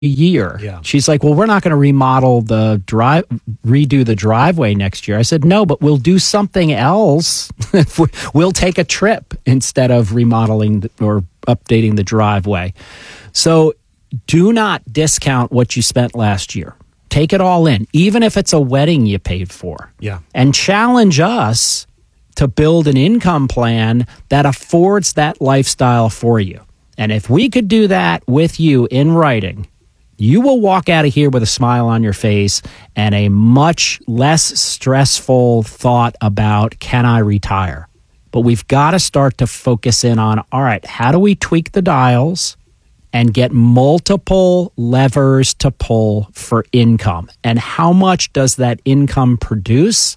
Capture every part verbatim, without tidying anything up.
year. Yeah. She's like, well, we're not going to remodel the drive, redo the driveway next year. I said, no, but we'll do something else. We'll take a trip instead of remodeling the, or updating the driveway. So do not discount what you spent last year. Take it all in, even if it's a wedding you paid for. Yeah. And challenge us to build an income plan that affords that lifestyle for you. And if we could do that with you in writing, you will walk out of here with a smile on your face and a much less stressful thought about, can I retire? But we've got to start to focus in on, all right, how do we tweak the dials and get multiple levers to pull for income? And how much does that income produce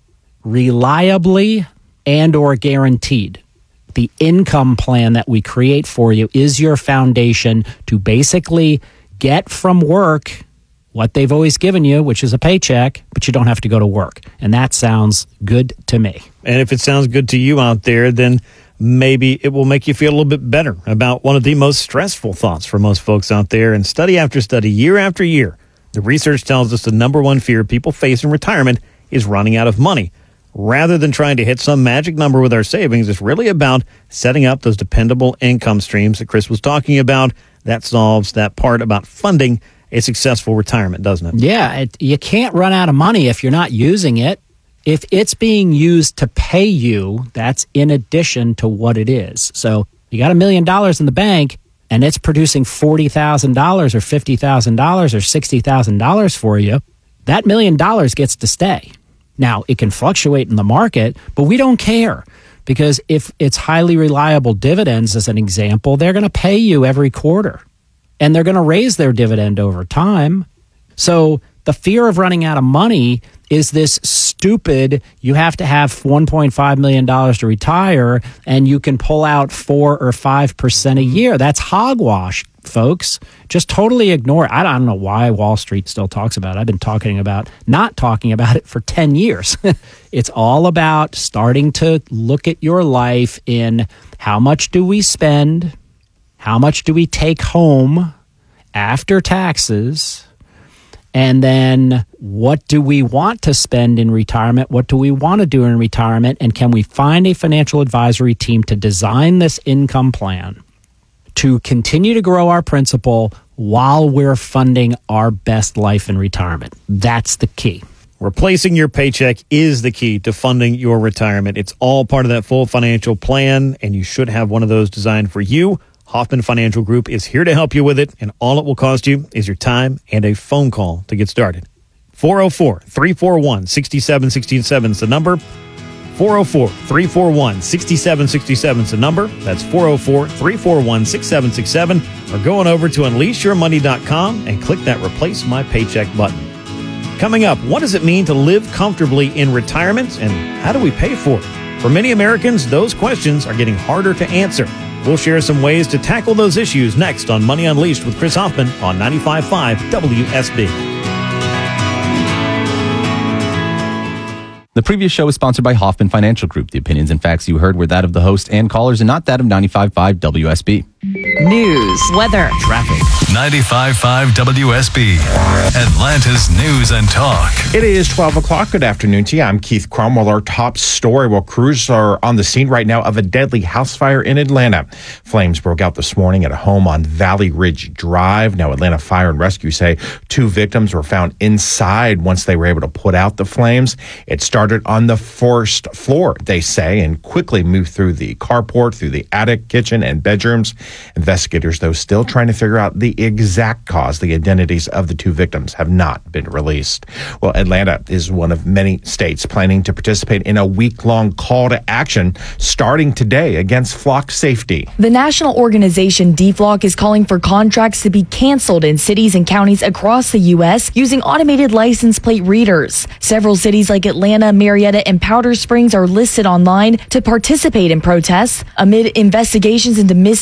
reliably and or guaranteed? The income plan that we create for you is your foundation to basically get from work what they've always given you, which is a paycheck, but you don't have to go to work. And that sounds good to me. And if it sounds good to you out there, then maybe it will make you feel a little bit better about one of the most stressful thoughts for most folks out there. And study after study, year after year, the research tells us the number one fear people face in retirement is running out of money. Rather than trying to hit some magic number with our savings, it's really about setting up those dependable income streams that Chris was talking about. That solves that part about funding a successful retirement, doesn't it? Yeah, it, you can't run out of money if you're not using it. If it's being used to pay you, that's in addition to what it is. So you got a million dollars in the bank and it's producing forty thousand dollars or fifty thousand dollars or sixty thousand dollars for you, that million dollars gets to stay. Now, it can fluctuate in the market, but we don't care because if it's highly reliable dividends, as an example, they're going to pay you every quarter and they're going to raise their dividend over time. So the fear of running out of money is this stupid, you have to have one point five million dollars to retire and you can pull out four or five percent a year. That's hogwash, folks. Just totally ignore it. I don't know why Wall Street still talks about it. I've been talking about, not talking about it for ten years. It's all about starting to look at your life in how much do we spend? How much do we take home after taxes? And then what do we want to spend in retirement? What do we want to do in retirement? And can we find a financial advisory team to design this income plan to continue to grow our principal while we're funding our best life in retirement? That's the key. Replacing your paycheck is the key to funding your retirement. It's all part of that full financial plan, and you should have one of those designed for you. Hoffman Financial Group is here to help you with it, and all it will cost you is your time and a phone call to get started. four oh four, three four one, six seven six seven is the number. four oh four, three four one, six seven six seven is the number. That's four oh four, three four one, six seven six seven. Or going over to unleash your money dot com and click that Replace My Paycheck button. Coming up, what does it mean to live comfortably in retirement, and how do we pay for it? For many Americans, those questions are getting harder to answer. We'll share some ways to tackle those issues next on Money Unleashed with Chris Hoffman on ninety-five point five W S B. The previous show was sponsored by Hoffman Financial Group. The opinions and facts you heard were that of the host and callers and not that of ninety-five point five W S B. News, weather, Traffic. ninety-five point five W S B, Atlanta's News and Talk. It is twelve o'clock. Good afternoon to you. I'm Keith Cromwell. Our top story. Well, crews are on the scene right now of a deadly house fire in Atlanta. Flames broke out this morning at a home on Valley Ridge Drive. Now, Atlanta Fire and Rescue say two victims were found inside once they were able to put out the flames. It started on the first floor, they say, and quickly moved through the carport, through the attic, kitchen, and bedrooms. Investigators, though, still trying to figure out the exact cause. The identities of the two victims have not been released. Well, Atlanta is one of many states planning to participate in a week-long call to action starting today against flock safety. The national organization D FLOC is calling for contracts to be canceled in cities and counties across the U S using automated license plate readers. Several cities like Atlanta, Marietta, and Powder Springs are listed online to participate in protests amid investigations into misuse of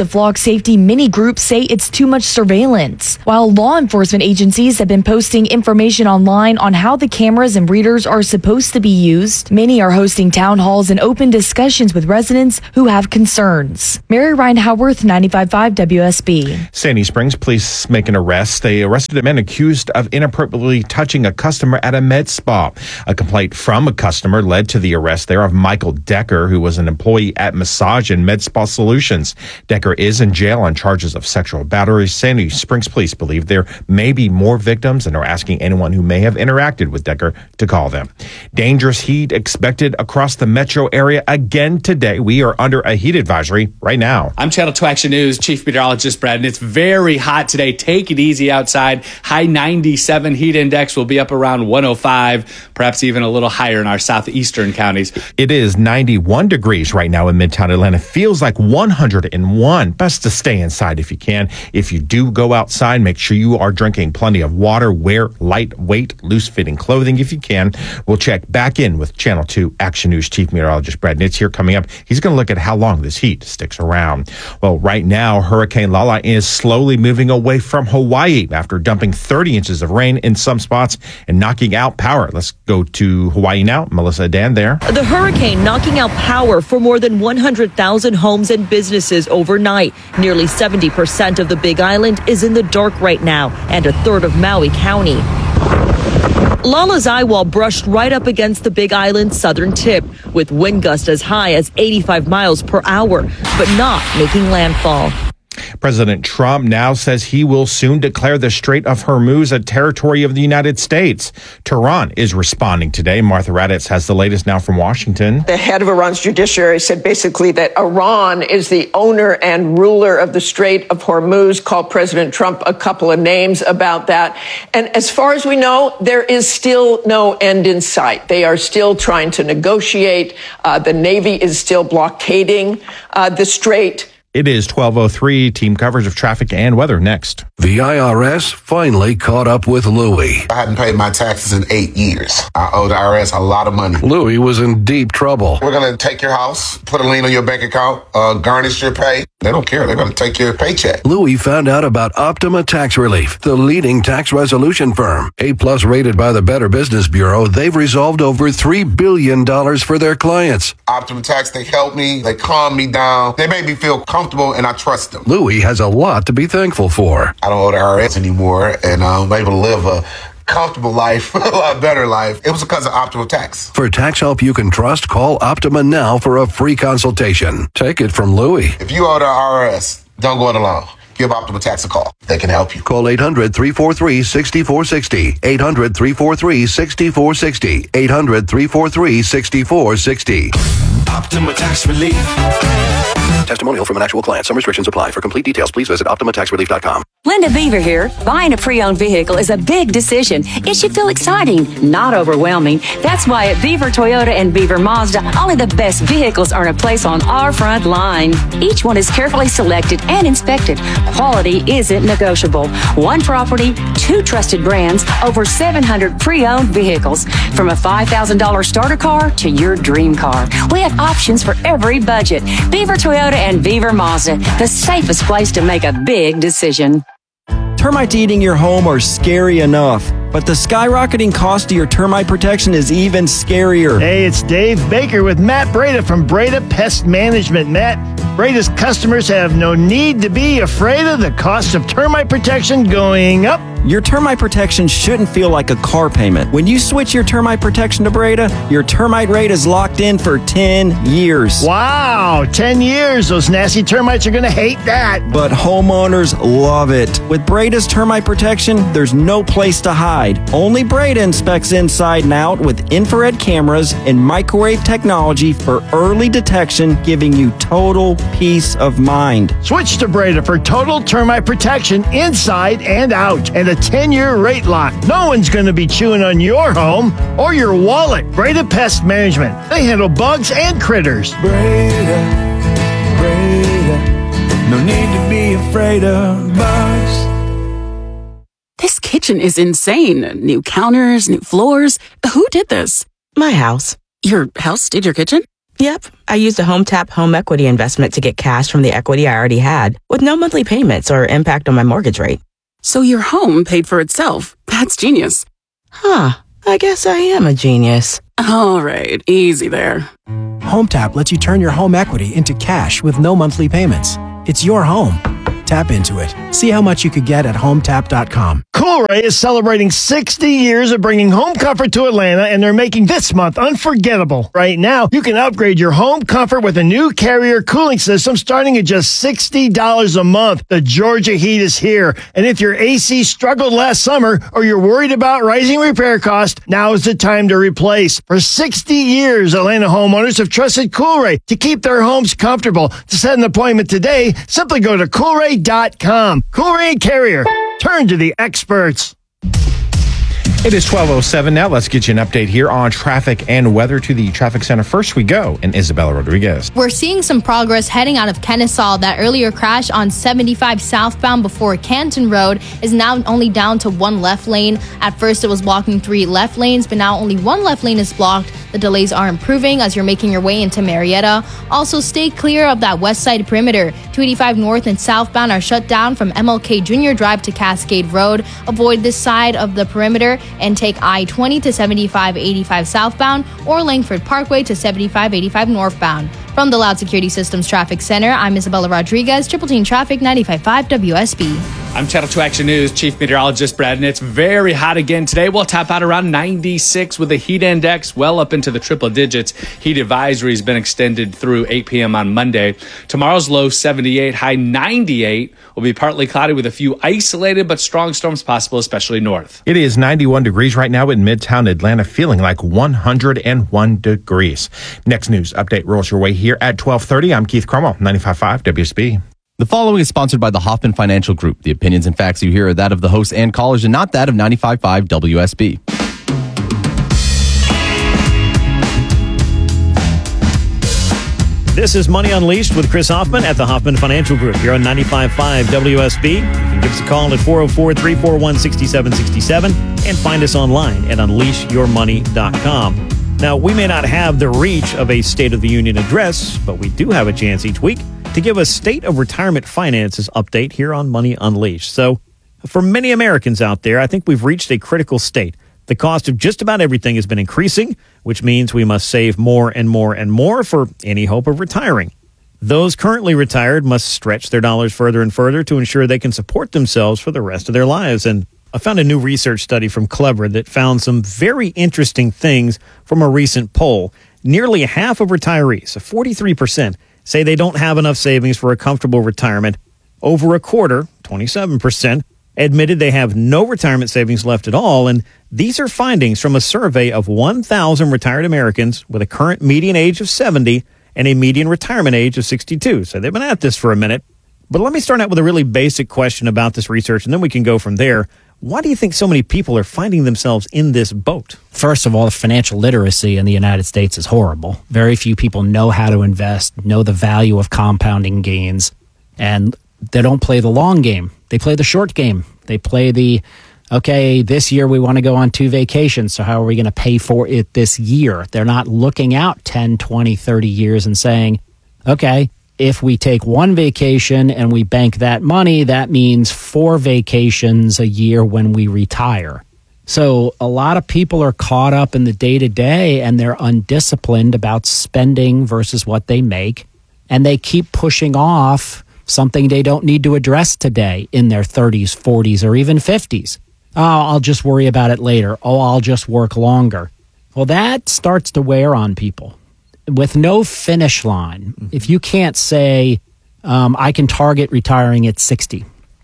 of flock safety many groups say it's too much surveillance, while law enforcement agencies have been posting information online on how the cameras and readers are supposed to be used. Many are hosting town halls and open discussions with residents who have concerns. Mary Ryan Howarth, ninety-five point five W S B. Sandy Springs police make an arrest. They arrested a man accused of inappropriately touching a customer at a med spa. A complaint from a customer led to the arrest there of Michael Decker, who was an employee at Massage and Med Spa Solutions. Decker is in jail on charges of sexual battery. Sandy Springs police believe there may be more victims and are asking anyone who may have interacted with Decker to call them. Dangerous heat expected across the metro area again today. We are under a heat advisory right now. I'm Channel two Action News Chief Meteorologist Brad, and it's very hot today. Take it easy outside. High ninety-seven heat index will be up around one oh five, perhaps even a little higher in our southeastern counties. It is ninety-one degrees right now in Midtown Atlanta. Feels like one hundred one. Best to stay inside if you can. If you do go outside, make sure you are drinking plenty of water. Wear lightweight, loose-fitting clothing if you can. We'll check back in with Channel two Action News Chief Meteorologist Brad Nitz here coming up. He's going to look at how long this heat sticks around. Well, right now, Hurricane Lala is slowly moving away from Hawaii after dumping thirty inches of rain in some spots and knocking out power. Let's go to Hawaii now. Melissa Dan there. The hurricane knocking out power for more than one hundred thousand homes and businesses overnight. Nearly seventy percent of the Big Island is in the dark right now, and a third of Maui County. Lala's eye wall brushed right up against the Big Island's southern tip, with wind gusts as high as eighty-five miles per hour, but not making landfall. President Trump now says he will soon declare the Strait of Hormuz a territory of the United States. Tehran is responding today. Martha Raddatz has the latest now from Washington. The head of Iran's judiciary said basically that Iran is the owner and ruler of the Strait of Hormuz, called President Trump a couple of names about that. And as far as we know, there is still no end in sight. They are still trying to negotiate. Uh, the Navy is still blockading uh, the strait. It is twelve oh three. Team coverage of traffic and weather next. The I R S finally caught up with Louie. I hadn't paid my taxes in eight years. I owe the I R S a lot of money. Louie was in deep trouble. We're going to take your house, put a lien on your bank account, uh, garnish your pay. They don't care. They're going to take your paycheck. Louie found out about Optima Tax Relief, the leading tax resolution firm. A-plus rated by the Better Business Bureau, they've resolved over three billion dollars for their clients. Optima Tax, they help me. They calm me down. They make me feel comfortable, and I trust them. Louie has a lot to be thankful for. I don't owe the I R S anymore, and I'm able to live a comfortable life, a lot better life. It was because of Optima Tax. For tax help you can trust, call Optima now for a free consultation. Take it from Louie. If you owe the I R S, don't go it alone. Give Optima Tax a call. They can help you. Call eight hundred, three four three, six four six zero. eight hundred, three four three, six four six zero. eight hundred, three four three, six four six zero. Optima Tax Relief. Testimonial from an actual client. Some restrictions apply. For complete details, please visit optima tax relief dot com. Linda Beaver here. Buying a pre-owned vehicle is a big decision. It should feel exciting, not overwhelming. That's why at Beaver Toyota and Beaver Mazda, only the best vehicles earn a place on our front line. Each one is carefully selected and inspected. Quality isn't negotiable. One property, two trusted brands, over seven hundred pre-owned vehicles. From a five thousand dollars starter car to your dream car. We have options for every budget. Beaver Toyota and Beaver Mazda, the safest place to make a big decision. Termites eating your home are scary enough, but the skyrocketing cost of your termite protection is even scarier. Hey, it's Dave Baker with Matt Breda from Breda Pest Management. Matt, Breda's customers have no need to be afraid of the cost of termite protection going up. Your termite protection shouldn't feel like a car payment. When you switch your termite protection to Breda, your termite rate is locked in for ten years. Wow, ten years. Those nasty termites are going to hate that. But homeowners love it. With Breda's termite protection, there's no place to hide. Only Breda inspects inside and out with infrared cameras and microwave technology for early detection, giving you total peace of mind. Switch to Breda for total termite protection inside and out, and a ten-year rate lock. No one's going to be chewing on your home or your wallet. Breda Pest Management. They handle bugs and critters. Breda, Breda, no need to be afraid of bugs. This kitchen is insane. New counters, new floors. Who did this? My house. Your house did your kitchen? Yep, I used a HomeTap home equity investment to get cash from the equity I already had, with no monthly payments or impact on my mortgage rate. So your home paid for itself. That's genius. Huh, I guess I am a genius. All right, easy there. HomeTap lets you turn your home equity into cash with no monthly payments. It's your home. Tap into it. See how much you could get at home tap dot com. Coolray is celebrating sixty years of bringing home comfort to Atlanta, and they're making this month unforgettable. Right now, you can upgrade your home comfort with a new Carrier cooling system starting at just sixty dollars a month. The Georgia heat is here, and if your A C struggled last summer or you're worried about rising repair costs, now is the time to replace. For sixty years, Atlanta homeowners have trusted Coolray to keep their homes comfortable. To set an appointment today, simply go to coolray dot com. Coolray and Carrier. Turn to the experts. It is twelve oh seven now. Let's get you an update here on traffic and weather to the traffic center. First we go, and Isabella Rodriguez. We're seeing some progress heading out of Kennesaw. That earlier crash on seventy-five southbound before Canton Road is now only down to one left lane. At first it was blocking three left lanes, but now only one left lane is blocked. The delays are improving as you're making your way into Marietta. Also, stay clear of that west side perimeter. two eighty-five north and southbound are shut down from M L K Junior Drive to Cascade Road. Avoid this side of the perimeter and take I twenty to seventy-five eighty-five southbound or Langford Parkway to seventy-five eighty-five northbound. From the Loud Security Systems Traffic Center, I'm Isabella Rodriguez, Triple Team Traffic ninety-five point five W S B. I'm Channel two Action News Chief Meteorologist Brad, and it's very hot again today. We'll top out around ninety-six with a heat index well up into the triple digits. Heat advisory has been extended through eight p.m. on Monday. Tomorrow's low seventy-eight, high ninety-eight. Will be partly cloudy with a few isolated but strong storms possible, especially north. It is ninety-one degrees right now in Midtown Atlanta, feeling like one hundred one degrees. Next news update rolls your way here at twelve thirty. I'm Keith Cromwell, ninety-five point five W S B. The following is sponsored by the Hoffman Financial Group. The opinions and facts you hear are that of the hosts and callers and not that of ninety-five point five W S B. This is Money Unleashed with Chris Hoffman at the Hoffman Financial Group here on ninety-five point five W S B. You can give us a call at four oh four, three four one, six seven six seven and find us online at unleash your money dot com. Now, we may not have the reach of a State of the Union address, but we do have a chance each week to give a State of Retirement Finances update here on Money Unleashed. So, for many Americans out there, I think we've reached a critical state. The cost of just about everything has been increasing, which means we must save more and more and more for any hope of retiring. Those currently retired must stretch their dollars further and further to ensure they can support themselves for the rest of their lives. And I found a new research study from Clever that found some very interesting things from a recent poll. Nearly half of retirees, forty-three percent, say they don't have enough savings for a comfortable retirement. Over a quarter, twenty-seven percent, admitted they have no retirement savings left at all. And these are findings from a survey of one thousand retired Americans with a current median age of seventy and a median retirement age of sixty-two. So they've been at this for a minute. But let me start out with a really basic question about this research, and then we can go from there. Why do you think so many people are finding themselves in this boat? First of all, the financial literacy in the United States is horrible. Very few people know how to invest, know the value of compounding gains, and they don't play the long game. They play the short game. They play the, okay, this year we want to go on two vacations, so how are we going to pay for it this year? They're not looking out ten, twenty, thirty years and saying, okay, if we take one vacation and we bank that money, that means four vacations a year when we retire. So a lot of people are caught up in the day-to-day and they're undisciplined about spending versus what they make. And they keep pushing off something they don't need to address today in their thirties, forties, or even fifties. Oh, I'll just worry about it later. Oh, I'll just work longer. Well, that starts to wear on people. With no finish line, mm-hmm. if you can't say, um, I can target retiring at sixty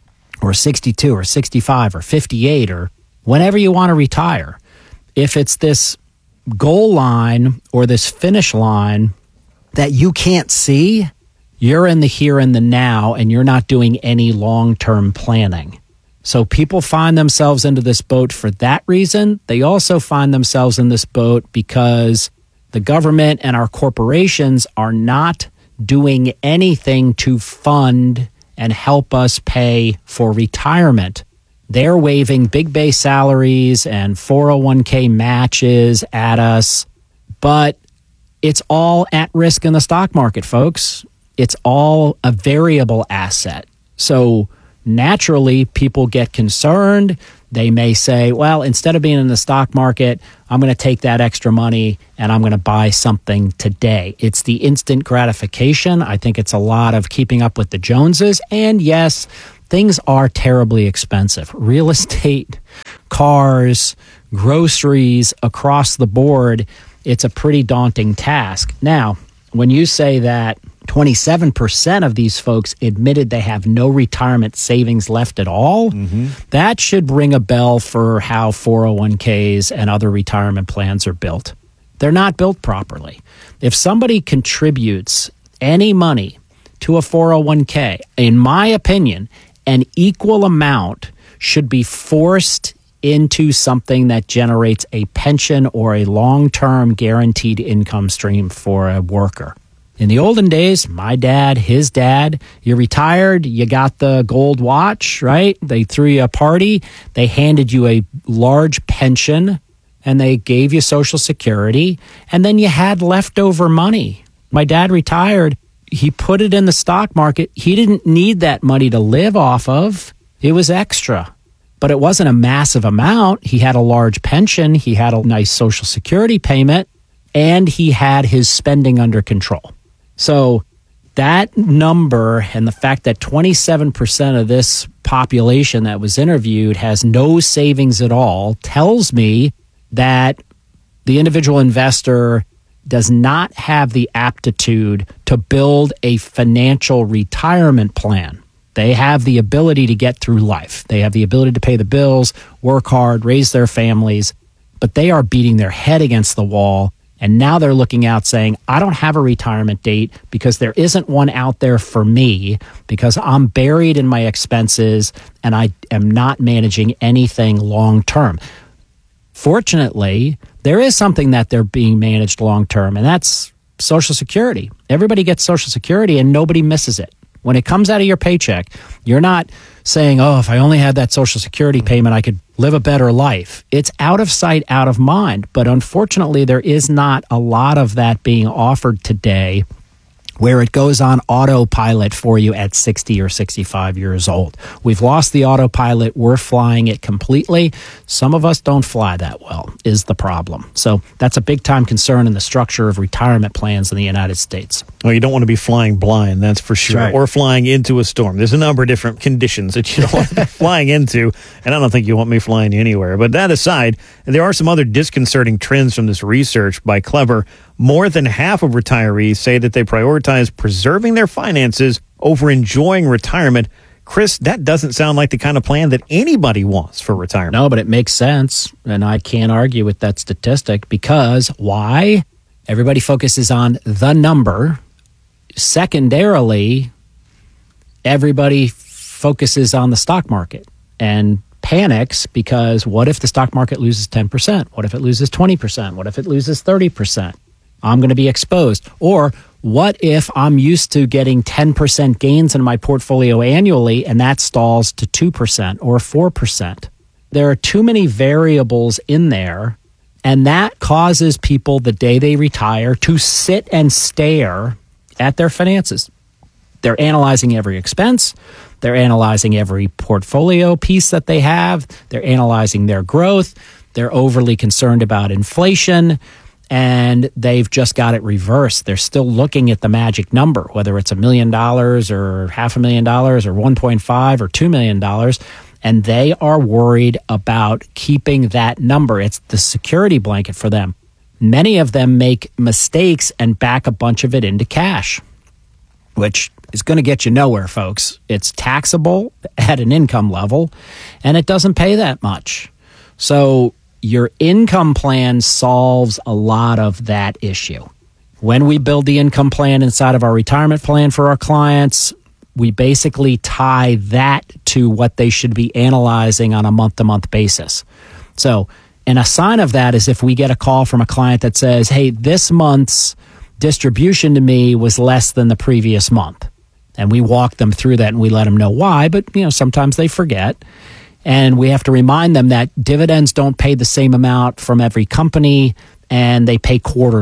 or sixty-two or sixty-five or fifty-eight or whenever you want to retire, if it's this goal line or this finish line that you can't see, you're in the here and the now and you're not doing any long-term planning. So people find themselves into this boat for that reason. They also find themselves in this boat because the government and our corporations are not doing anything to fund and help us pay for retirement. They're waiving big base salaries and four oh one k matches at us, but it's all at risk in the stock market, folks. It's all a variable asset. So naturally, people get concerned. They may say, well, instead of being in the stock market, I'm going to take that extra money and I'm going to buy something today. It's the instant gratification. I think it's a lot of keeping up with the Joneses. And yes, things are terribly expensive. Real estate, cars, groceries, across the board, it's a pretty daunting task. Now, when you say that twenty-seven percent of these folks admitted they have no retirement savings left at all, mm-hmm. that should ring a bell for how four oh one k's and other retirement plans are built. They're not built properly. If somebody contributes any money to a four oh one k, in my opinion, an equal amount should be forced into something that generates a pension or a long-term guaranteed income stream for a worker. In the olden days, my dad, his dad, you retired, you got the gold watch, right? They threw you a party, they handed you a large pension, and they gave you Social Security, and then you had leftover money. My dad retired, he put it in the stock market. He didn't need that money to live off of. It was extra. But it wasn't a massive amount. He had a large pension, he had a nice Social Security payment, and he had his spending under control. So that number and the fact that twenty-seven percent of this population that was interviewed has no savings at all tells me that the individual investor does not have the aptitude to build a financial retirement plan. They have the ability to get through life. They have the ability to pay the bills, work hard, raise their families, but they are beating their head against the wall. And now they're looking out saying, I don't have a retirement date because there isn't one out there for me because I'm buried in my expenses and I am not managing anything long term. Fortunately, there is something that they're being managed long term, and that's Social Security. Everybody gets Social Security and nobody misses it. When it comes out of your paycheck, you're not saying, oh, if I only had that Social Security payment, I could live a better life. It's out of sight, out of mind. But unfortunately, there is not a lot of that being offered today where it goes on autopilot for you at sixty or sixty-five years old. We've lost the autopilot. We're flying it completely. Some of us don't fly that well, is the problem. So that's a big time concern in the structure of retirement plans in the United States. Well, you don't want to be flying blind, that's for sure, right. Or flying into a storm. There's a number of different conditions that you don't want to be flying into, and I don't think you want me flying you anywhere. But that aside, there are some other disconcerting trends from this research by Clever. More than half of retirees say that they prioritize preserving their finances over enjoying retirement. Chris, that doesn't sound like the kind of plan that anybody wants for retirement. No, but it makes sense, and I can't argue with that statistic because why? Everybody focuses on the number. Secondarily, everybody focuses on the stock market and panics because what if the stock market loses ten percent? What if it loses twenty percent? What if it loses thirty percent? I'm going to be exposed. Or what if I'm used to getting ten percent gains in my portfolio annually and that stalls to two percent or four percent? There are too many variables in there, and that causes people the day they retire to sit and stare at their finances. They're analyzing every expense. They're analyzing every portfolio piece that they have. They're analyzing their growth. They're overly concerned about inflation. And they've just got it reversed. They're still looking at the magic number, whether it's a million dollars or half a million dollars or one point five or two million dollars. And they are worried about keeping that number. It's the security blanket for them. Many of them make mistakes and back a bunch of it into cash, which is going to get you nowhere, folks. It's taxable at an income level, and it doesn't pay that much. So your income plan solves a lot of that issue. When we build the income plan inside of our retirement plan for our clients, we basically tie that to what they should be analyzing on a month-to-month basis. So, and a sign of that is if we get a call from a client that says, hey, this month's distribution to me was less than the previous month. And we walk them through that and we let them know why, but you know, sometimes they forget. And we have to remind them that dividends don't pay the same amount from every company and they pay quarterly.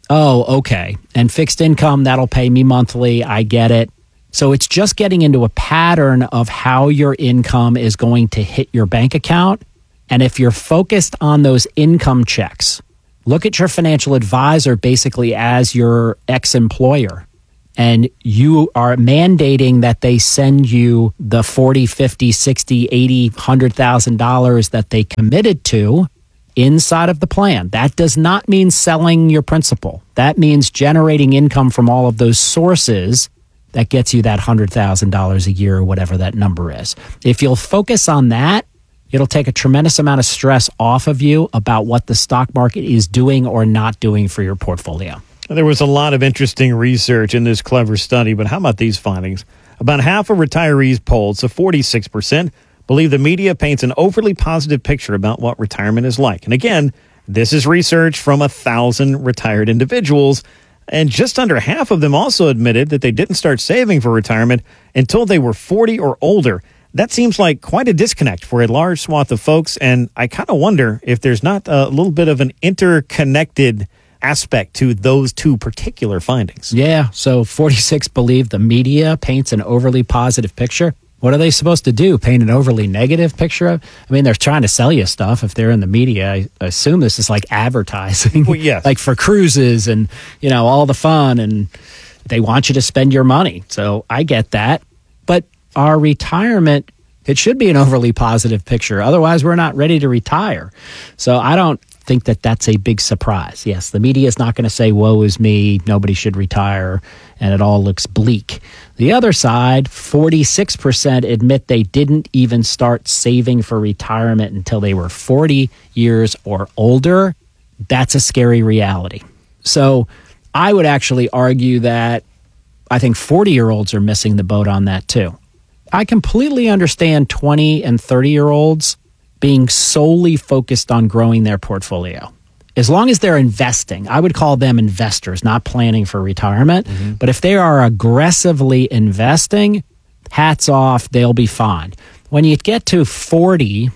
oh, okay. And fixed income, that'll pay me monthly. I get it. So it's just getting into a pattern of how your income is going to hit your bank account. And if you're focused on those income checks, look at your financial advisor basically as your ex-employer. And you are mandating that they send you the forty, fifty, sixty, eighty, one hundred thousand dollars that they committed to inside of the plan. That does not mean selling your principal. That means generating income from all of those sources that gets you that one hundred thousand dollars a year or whatever that number is. If you'll focus on that, it'll take a tremendous amount of stress off of you about what the stock market is doing or not doing for your portfolio. There was a lot of interesting research in this clever study, but how about these findings? About half of retirees polled, so forty-six percent, believe the media paints an overly positive picture about what retirement is like. And again, this is research from a thousand retired individuals, and just under half of them also admitted that they didn't start saving for retirement until they were forty or older. That seems like quite a disconnect for a large swath of folks, and I kind of wonder if there's not a little bit of an interconnected aspect to those two particular findings. Yeah, so forty-six believe the media paints an overly positive picture. What are they supposed to do? Paint an overly negative picture of? I mean, they're trying to sell you stuff if they're in the media. I assume this is like advertising. Well, yes. Like for cruises and, you know, all the fun, and they want you to spend your money. So I get that. But our retirement, it should be an overly positive picture. Otherwise, we're not ready to retire. So I don't think that that's a big surprise. Yes, the media is not going to say, woe is me, nobody should retire, and it all looks bleak. The other side, forty-six percent admit they didn't even start saving for retirement until they were forty years or older. That's a scary reality. So I would actually argue that I think forty-year-olds are missing the boat on that too. I completely understand twenty and thirty-year-olds being solely focused on growing their portfolio. As long as they're investing, I would call them investors, not planning for retirement. Mm-hmm. But if they are aggressively investing, hats off, they'll be fine. When you get to forty,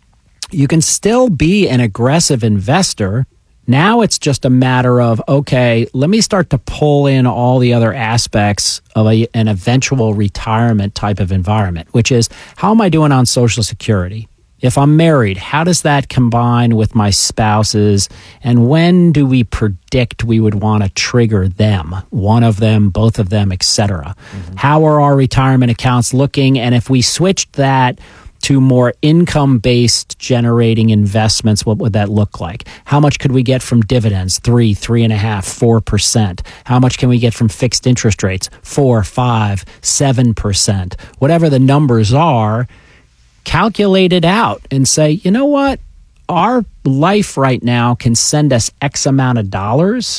you can still be an aggressive investor. Now it's just a matter of, okay, let me start to pull in all the other aspects of a, an eventual retirement type of environment, which is, how am I doing on Social Security? If I'm married, how does that combine with my spouses? And when do we predict we would want to trigger them? One of them, both of them, et cetera. Mm-hmm. How are our retirement accounts looking? And if we switched that to more income-based generating investments, what would that look like? How much could we get from dividends? Three, three and a half, four percent. How much can we get from fixed interest rates? Four, five, seven percent. Whatever the numbers are, calculate it out and say, you know what? Our life right now can send us X amount of dollars.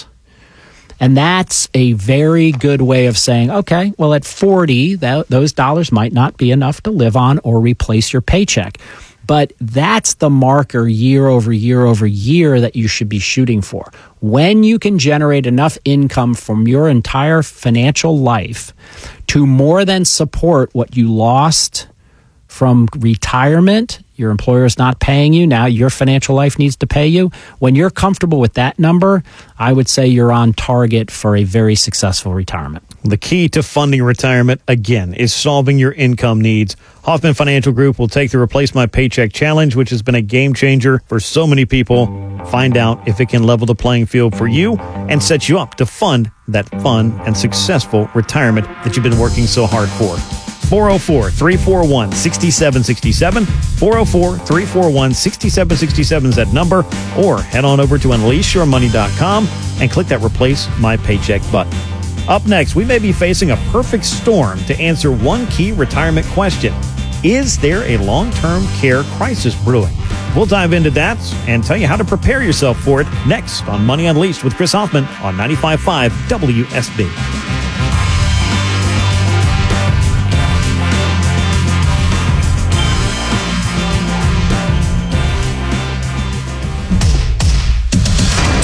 And that's a very good way of saying, okay, well, at forty, that, those dollars might not be enough to live on or replace your paycheck. But that's the marker year over year over year that you should be shooting for. When you can generate enough income from your entire financial life to more than support what you lost from retirement, your employer is not paying you, now your financial life needs to pay you. When you're comfortable with that number, I would say you're on target for a very successful retirement. The key to funding retirement, again, is solving your income needs. Hoffman Financial Group will take the Replace My Paycheck Challenge, which has been a game changer for so many people. Find out if it can level the playing field for you and set you up to fund that fun and successful retirement that you've been working so hard for. four oh four, three four one, six seven six seven. four oh four, three four one, six seven six seven is that number. Or head on over to unleash your money dot com and click that Replace My Paycheck button. Up next, we may be facing a perfect storm to answer one key retirement question. Is there a long-term care crisis brewing? We'll dive into that and tell you how to prepare yourself for it next on Money Unleashed with Chris Hoffman on ninety-five point five W S B.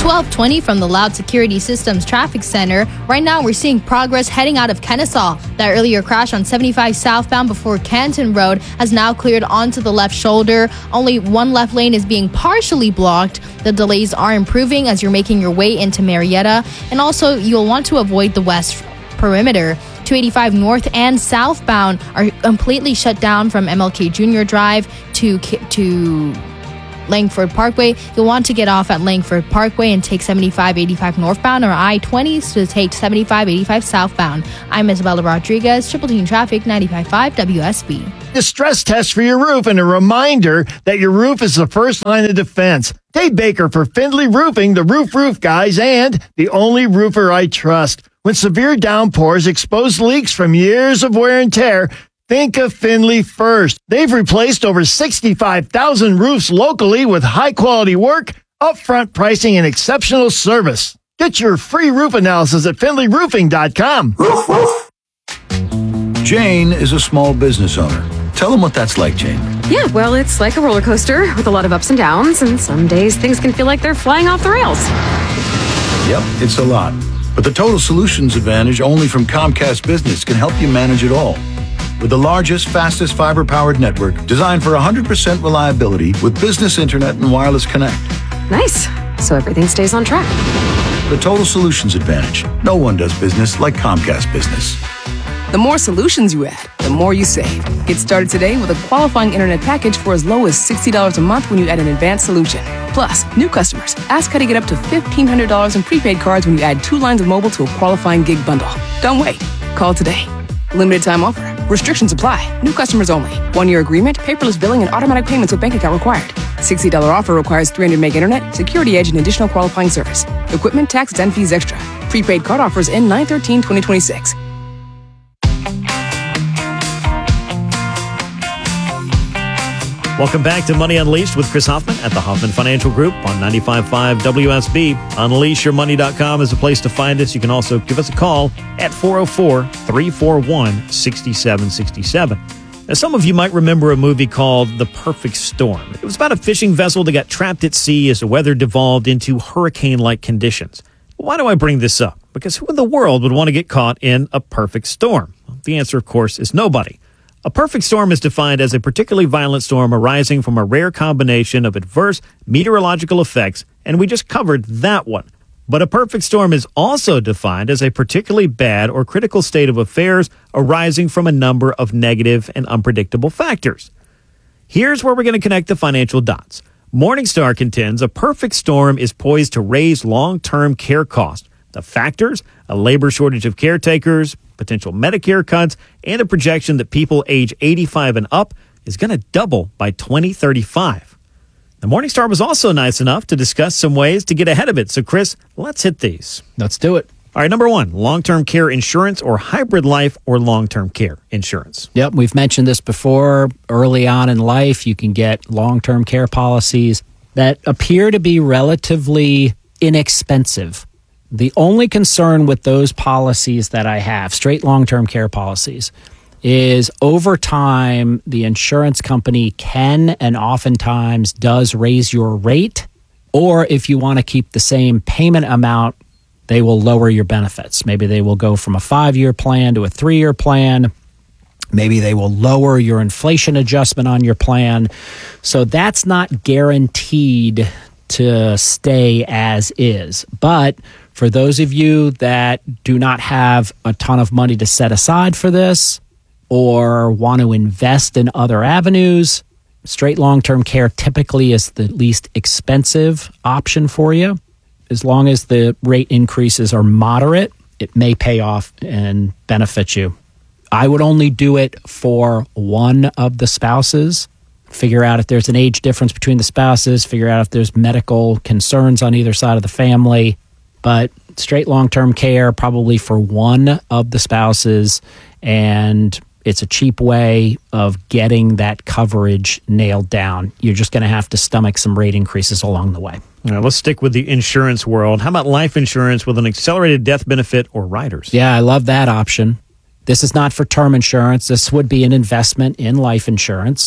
twelve twenty from the Loud Security Systems Traffic Center. Right now, we're seeing progress heading out of Kennesaw. That earlier crash on seventy-five southbound before Canton Road has now cleared onto the left shoulder. Only one left lane is being partially blocked. The delays are improving as you're making your way into Marietta. And also, you'll want to avoid the west perimeter. two eighty-five north and southbound are completely shut down from M L K Junior Drive to to Langford Parkway. You'll want to get off at Langford Parkway and take seventy-five eighty-five northbound or I twenty to take seventy-five eighty-five southbound. I'm Isabella Rodriguez, Triple Team Traffic, ninety-five point five W S B. The stress test for your roof and a reminder that your roof is the first line of defense. Dave Baker for Findlay Roofing, the roof roof guys, and the only roofer I trust. When severe downpours expose leaks from years of wear and tear, think of Findlay first. They've replaced over sixty-five thousand roofs locally with high-quality work, upfront pricing, and exceptional service. Get your free roof analysis at Findlay Roofing dot com. Jane is a small business owner. Tell them what that's like, Jane. Yeah, well, it's like a roller coaster with a lot of ups and downs, and some days things can feel like they're flying off the rails. Yep, it's a lot. But the Total Solutions Advantage only from Comcast Business can help you manage it all. With the largest, fastest fiber-powered network designed for one hundred percent reliability with business internet and wireless connect. Nice. So everything stays on track. The Total Solutions Advantage. No one does business like Comcast Business. The more solutions you add, the more you save. Get started today with a qualifying internet package for as low as sixty dollars a month when you add an advanced solution. Plus, new customers, ask how to get up to fifteen hundred dollars in prepaid cards when you add two lines of mobile to a qualifying gig bundle. Don't wait. Call today. Limited time offer. Restrictions apply. New customers only. One-year agreement, paperless billing, and automatic payments with bank account required. sixty dollars offer requires three hundred meg internet, security edge, and additional qualifying service. Equipment, taxes, and fees extra. Prepaid card offers end nine thirteen twenty twenty-six. Welcome back to Money Unleashed with Chris Hoffman at the Hoffman Financial Group on ninety-five point five W S B. unleash your money dot com is a place to find us. You can also give us a call at four oh four, three four one, six seven six seven. Now, some of you might remember a movie called The Perfect Storm. It was about a fishing vessel that got trapped at sea as the weather devolved into hurricane-like conditions. Why do I bring this up? Because who in the world would want to get caught in a perfect storm? Well, the answer, of course, is nobody. A perfect storm is defined as a particularly violent storm arising from a rare combination of adverse meteorological effects, and we just covered that one. But a perfect storm is also defined as a particularly bad or critical state of affairs arising from a number of negative and unpredictable factors. Here's where we're going to connect the financial dots. Morningstar contends a perfect storm is poised to raise long-term care costs. The factors, a labor shortage of caretakers, potential Medicare cuts, and a projection that people age eighty-five and up is going to double by twenty thirty-five. The Morningstar was also nice enough to discuss some ways to get ahead of it. So, Chris, let's hit these. Let's do it. All right, number one, long-term care insurance or hybrid life or long-term care insurance. Yep, we've mentioned this before. Early on in life, you can get long-term care policies that appear to be relatively inexpensive. The only concern with those policies that I have, straight long-term care policies, is over time, the insurance company can and oftentimes does raise your rate, or if you want to keep the same payment amount, they will lower your benefits. Maybe they will go from a five-year plan to a three-year plan. Maybe they will lower your inflation adjustment on your plan. So that's not guaranteed to stay as is. But for those of you that do not have a ton of money to set aside for this or want to invest in other avenues, straight long-term care typically is the least expensive option for you. As long as the rate increases are moderate, it may pay off and benefit you. I would only do it for one of the spouses. Figure out if there's an age difference between the spouses, figure out if there's medical concerns on either side of the family. But straight long-term care probably for one of the spouses, and it's a cheap way of getting that coverage nailed down. You're just going to have to stomach some rate increases along the way. All right, let's stick with the insurance world. How about life insurance with an accelerated death benefit or riders? Yeah, I love that option. This is not for term insurance. This would be an investment in life insurance.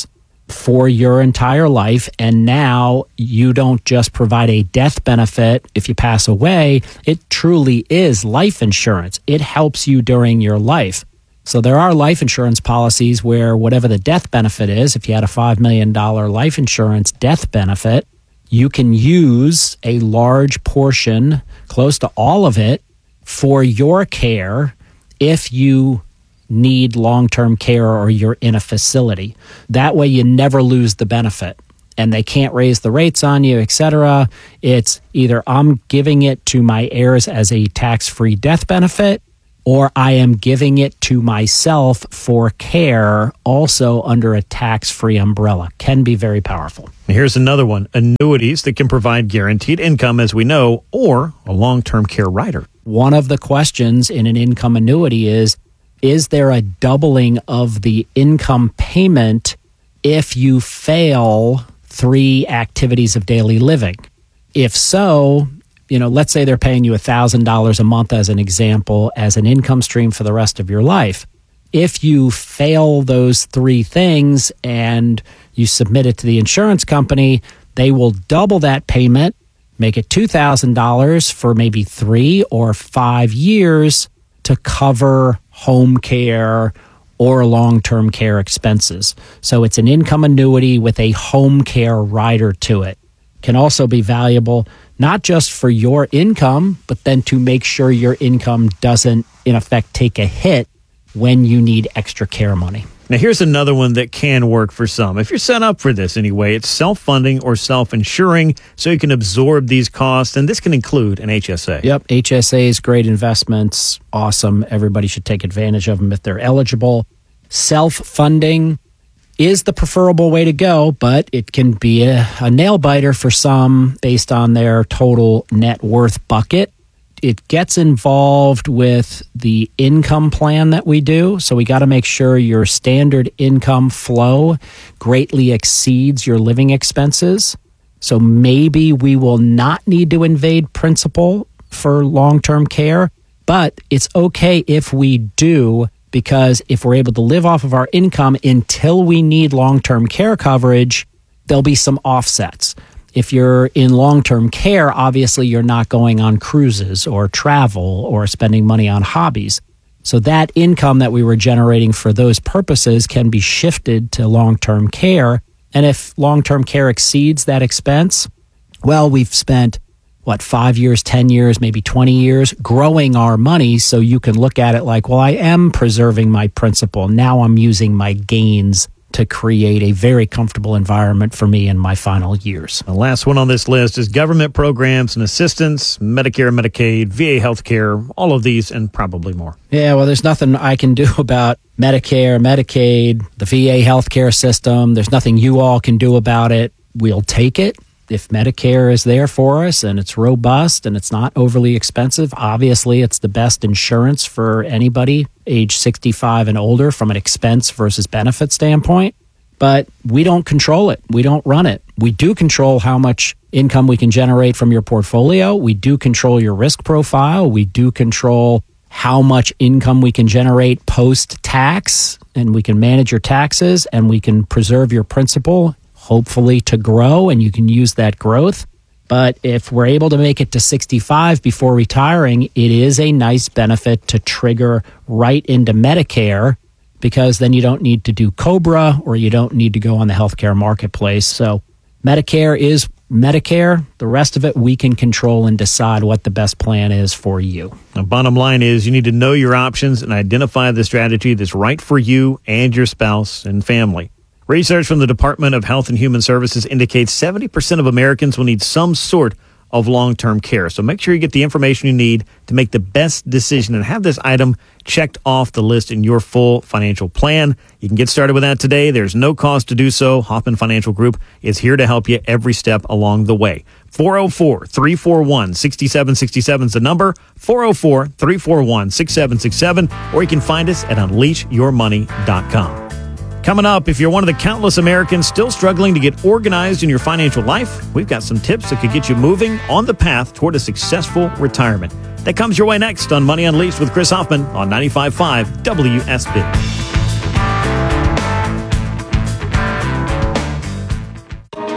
for your entire life. And now you don't just provide a death benefit if you pass away. It truly is life insurance. It helps you during your life. So there are life insurance policies where whatever the death benefit is, if you had a five million dollars life insurance death benefit, you can use a large portion, close to all of it, for your care if you need long-term care or you're in a facility. That way you never lose the benefit and they can't raise the rates on you, et cetera. It's either I'm giving it to my heirs as a tax-free death benefit, or I am giving it to myself for care also under a tax-free umbrella. Can be very powerful. Here's another one. Annuities that can provide guaranteed income, as we know, or a long-term care rider. One of the questions in an income annuity is, is there a doubling of the income payment if you fail three activities of daily living? If so, you know, let's say they're paying you one thousand dollars a month as an example, as an income stream for the rest of your life. If you fail those three things and you submit it to the insurance company, they will double that payment, make it two thousand dollars for maybe three or five years to cover home care or long-term care expenses. So it's an income annuity with a home care rider to it. Can also be valuable not just for your income, but then to make sure your income doesn't, in effect, take a hit when you need extra care money. Now, here's another one that can work for some. If you're set up for this anyway, it's self-funding or self-insuring, so you can absorb these costs, and this can include an H S A. Yep, H S As, great investments, awesome. Everybody should take advantage of them if they're eligible. Self-funding is the preferable way to go, but it can be a, a nail-biter for some based on their total net worth bucket. It gets involved with the income plan that we do. So we got to make sure your standard income flow greatly exceeds your living expenses. So maybe we will not need to invade principal for long-term care, but it's okay if we do, because if we're able to live off of our income until we need long-term care coverage, there'll be some offsets. If you're in long-term care, obviously you're not going on cruises or travel or spending money on hobbies. So that income that we were generating for those purposes can be shifted to long-term care. And if long-term care exceeds that expense, well, we've spent, what, five years, ten years, maybe twenty years growing our money. So you can look at it like, well, I am preserving my principal. Now I'm using my gains to create a very comfortable environment for me in my final years. The last one on this list is government programs and assistance, Medicare, Medicaid, V A healthcare, all of these and probably more. Yeah, well, there's nothing I can do about Medicare, Medicaid, the V A healthcare system. There's nothing you all can do about it. We'll take it. If Medicare is there for us and it's robust and it's not overly expensive, obviously it's the best insurance for anybody age sixty-five and older from an expense versus benefit standpoint. But we don't control it. We don't run it. We do control how much income we can generate from your portfolio. We do control your risk profile. We do control how much income we can generate post-tax, and we can manage your taxes and we can preserve your principal, hopefully to grow, and you can use that growth. But if we're able to make it to sixty-five before retiring, it is a nice benefit to trigger right into Medicare, because then you don't need to do COBRA or you don't need to go on the healthcare marketplace. So Medicare is Medicare. The rest of it we can control and decide what the best plan is for you. The bottom line is you need to know your options and identify the strategy that's right for you and your spouse and family. Research from the Department of Health and Human Services indicates seventy percent of Americans will need some sort of long-term care. So make sure you get the information you need to make the best decision and have this item checked off the list in your full financial plan. You can get started with that today. There's no cost to do so. Hoffman Financial Group is here to help you every step along the way. four oh four, three four one, six seven six seven is the number, four oh four, three four one, six seven six seven, or you can find us at unleash your money dot com. Coming up, if you're one of the countless Americans still struggling to get organized in your financial life, we've got some tips that could get you moving on the path toward a successful retirement. That comes your way next on Money Unleashed with Chris Hoffman on ninety-five point five W S B.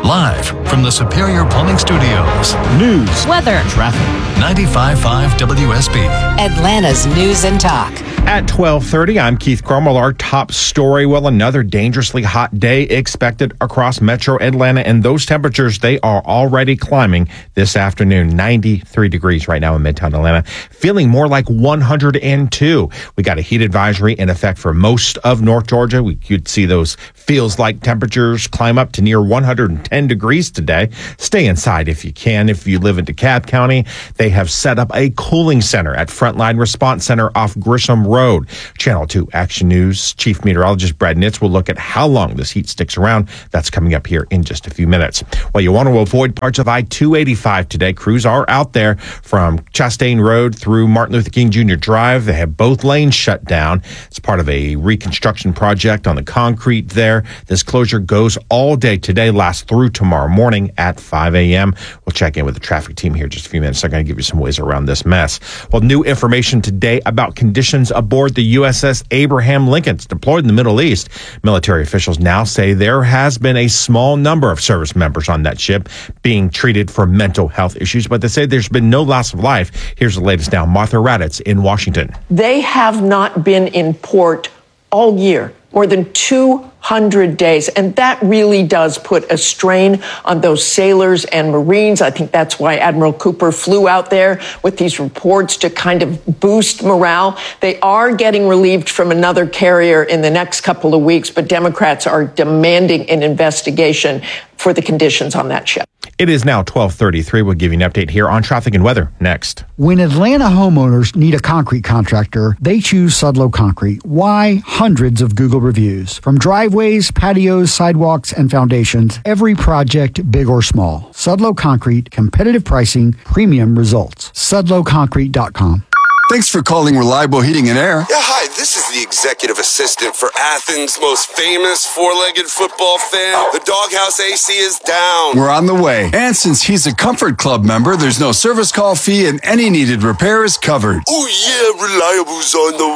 Live from the Superior Plumbing Studios. News, weather, traffic. ninety-five point five W S B. Atlanta's News and Talk. At twelve thirty, I'm Keith Cromwell. Our top story, well, another dangerously hot day expected across metro Atlanta, and those temperatures, they are already climbing this afternoon. ninety-three degrees right now in Midtown Atlanta, feeling more like one hundred two. We got a heat advisory in effect for most of North Georgia. We could see those feels like temperatures climb up to near one hundred ten degrees today. Stay inside if you can. If you live in DeKalb County, they have set up a cooling center at Frontline Response Center off Grisham Road. Channel two Action News Chief Meteorologist Brad Nitz will look at how long this heat sticks around. That's coming up here in just a few minutes. Well, you want to avoid parts of I two eighty-five today. Crews are out there from Chastain Road through Martin Luther King Junior Drive. They have both lanes shut down. It's part of a reconstruction project on the concrete there. This closure goes all day today, lasts through tomorrow morning at five a.m. We'll check in with the traffic team here in just a few minutes. They're going to give you some ways around this mess. Well, new information today about conditions aboard the U S S Abraham Lincoln. It's deployed in the Middle East. Military officials now say there has been a small number of service members on that ship being treated for mental health issues, but they say there's been no loss of life. Here's the latest now. Martha Raddatz in Washington. They have not been in port all year, more than two hundred days. And that really does put a strain on those sailors and Marines. I think that's why Admiral Cooper flew out there with these reports to kind of boost morale. They are getting relieved from another carrier in the next couple of weeks, but Democrats are demanding an investigation for the conditions on that ship. It is now twelve thirty-three. We'll give you an update here on traffic and weather next. When Atlanta homeowners need a concrete contractor, they choose Sudlow Concrete. Why? Hundreds of Google reviews. From driveways, patios, sidewalks, and foundations, every project, big or small. Sudlow Concrete, competitive pricing, premium results. Sudlow Concrete dot com. Thanks for calling Reliable Heating and Air. Yeah, hi, this is the executive assistant for Athens' most famous four-legged football fan. The Doghouse A C is down. We're on the way. And since he's a Comfort Club member, there's no service call fee and any needed repair is covered. Oh yeah, Reliable's on the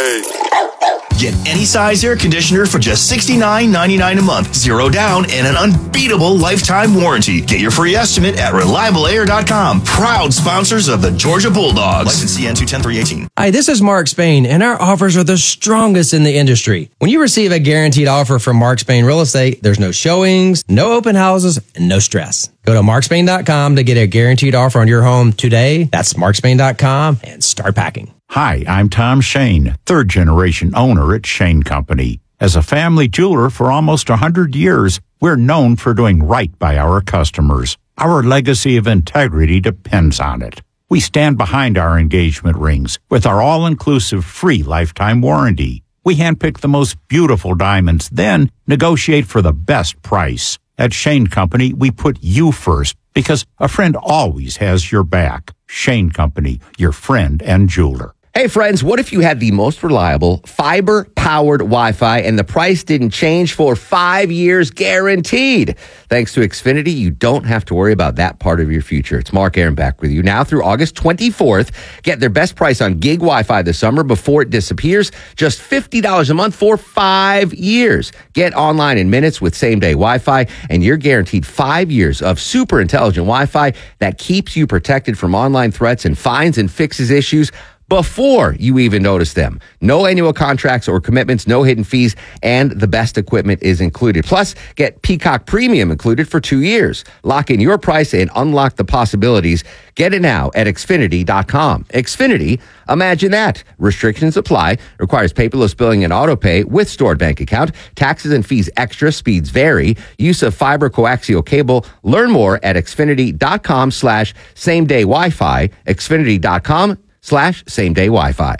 way. Get any size air conditioner for just sixty-nine ninety-nine a month, zero down, and an unbeatable lifetime warranty. Get your free estimate at reliable air dot com. Proud sponsors of the Georgia Bulldogs. License N two ten three eighteen. Hi, this is Mark Spain, and our offers are the strongest in the industry. When you receive a guaranteed offer from Mark Spain Real Estate, there's no showings, no open houses, and no stress. Go to mark spain dot com to get a guaranteed offer on your home today. That's mark spain dot com and start packing. Hi, I'm Tom Shane, third generation owner at Shane Company. As a family jeweler for almost one hundred years, we're known for doing right by our customers. Our legacy of integrity depends on it. We stand behind our engagement rings with our all-inclusive free lifetime warranty. We handpick the most beautiful diamonds, then negotiate for the best price. At Shane Company, we put you first because a friend always has your back. Shane Company, your friend and jeweler. Hey friends, what if you had the most reliable fiber-powered Wi-Fi and the price didn't change for five years guaranteed? Thanks to Xfinity, you don't have to worry about that part of your future. It's Mark Aaron back with you now through August twenty-fourth. Get their best price on gig Wi-Fi this summer before it disappears. Just fifty dollars a month for five years. Get online in minutes with same-day Wi-Fi, and you're guaranteed five years of super intelligent Wi-Fi that keeps you protected from online threats and finds and fixes issues before you even notice them. No annual contracts or commitments, no hidden fees, and the best equipment is included. Plus, get Peacock Premium included for two years. Lock in your price and unlock the possibilities. Get it now at Xfinity dot com. Xfinity, imagine that. Restrictions apply. Requires paperless billing and auto pay with stored bank account. Taxes and fees extra. Speeds vary. Use of fiber coaxial cable. Learn more at Xfinity dot com slash same day Wi-Fi. Xfinity dot com slash same day Wi-Fi.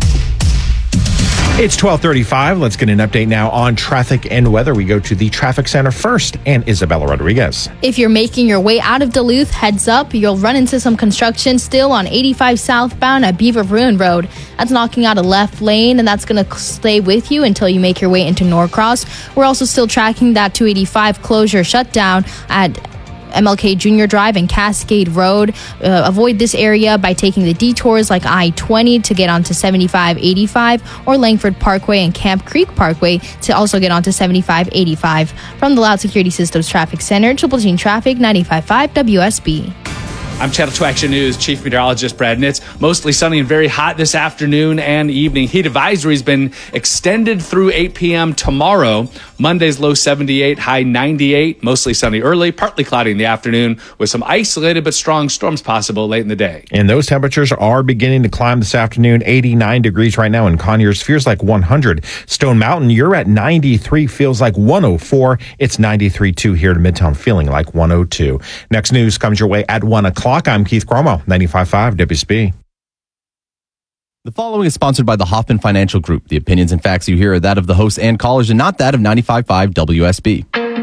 It's twelve thirty-five. Let's get an update now on traffic and weather. We go to the traffic center first, and Isabella Rodriguez. If you're making your way out of Duluth, heads up, you'll run into some construction still on eighty-five southbound at Beaver Ruin Road. That's knocking out a left lane, and that's going to stay with you until you make your way into Norcross. We're also still tracking that two eighty-five closure shutdown at M L K Junior Drive and Cascade Road. Uh, avoid this area by taking the detours like I twenty to get onto seventy-five eighty-five or Langford Parkway and Camp Creek Parkway to also get onto seventy-five eighty-five. From the Loud Security Systems Traffic Center, Triple G Traffic, ninety-five point five W S B. I'm Channel two Action News Chief Meteorologist Brad Nitz. Mostly sunny and very hot this afternoon and evening. Heat advisory has been extended through eight p.m. tomorrow. Monday's low seventy-eight, high ninety-eight. Mostly sunny early, partly cloudy in the afternoon with some isolated but strong storms possible late in the day. And those temperatures are beginning to climb this afternoon. eighty-nine degrees right now in Conyers. Feels like one hundred. Stone Mountain, you're at ninety-three. Feels like one oh four. It's ninety-three point two here to Midtown, feeling like one oh two. Next news comes your way at one o'clock. I'm Keith Cromwell, ninety-five point five W S B. The following is sponsored by the Hoffman Financial Group. The opinions and facts you hear are that of the hosts and callers and not that of ninety-five point five W S B.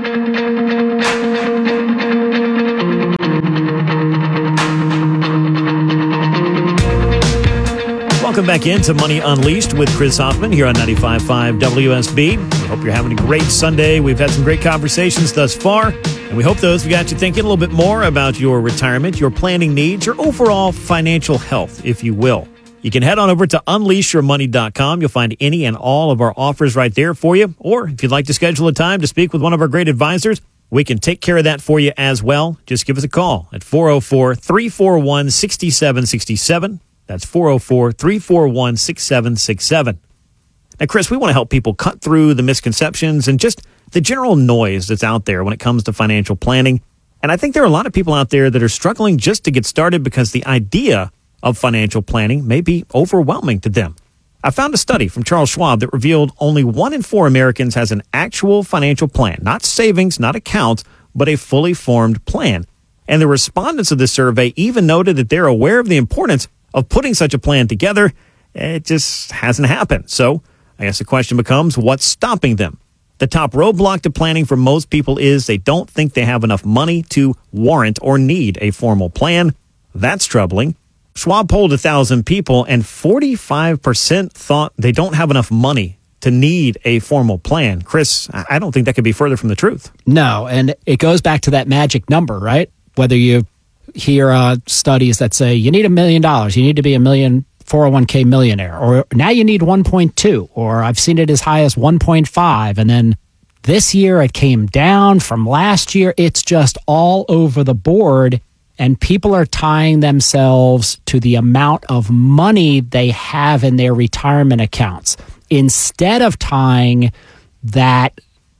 Welcome back into Money Unleashed with Chris Hoffman here on ninety-five point five W S B. We hope you're having a great Sunday. We've had some great conversations thus far, and we hope those have got you thinking a little bit more about your retirement, your planning needs, your overall financial health, if you will. You can head on over to unleash your money dot com. You'll find any and all of our offers right there for you. Or if you'd like to schedule a time to speak with one of our great advisors, we can take care of that for you as well. Just give us a call at four oh four, three four one, six seven six seven. That's four oh four, three four one, six seven six seven. Now, Chris, we want to help people cut through the misconceptions and just the general noise that's out there when it comes to financial planning. And I think there are a lot of people out there that are struggling just to get started because the idea of financial planning may be overwhelming to them. I found a study from Charles Schwab that revealed only one in four Americans has an actual financial plan, not savings, not accounts, but a fully formed plan. And the respondents of this survey even noted that they're aware of the importance of putting such a plan together. It just hasn't happened. So I guess the question becomes, what's stopping them? The top roadblock to planning for most people is they don't think they have enough money to warrant or need a formal plan. That's troubling. Schwab polled one thousand people, and forty-five percent thought they don't have enough money to need a formal plan. Chris, I don't think that could be further from the truth. No, and it goes back to that magic number, right? Whether you hear uh, studies that say you need a million dollars, you need to be a million four oh one k millionaire, or now you need one point two, or I've seen it as high as one point five, and then this year it came down from last year. It's just all over the board, and people are tying themselves to the amount of money they have in their retirement accounts instead of tying that